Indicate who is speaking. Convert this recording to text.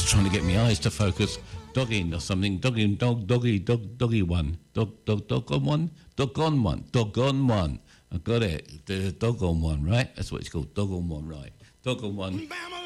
Speaker 1: trying to get my eyes to focus. Dogging or something. Dogging, doggy one. Dog on one. Dog on one. Dog on one. I got it. The dog on one, right? That's what it's called. Dog on one, right? Dog on one.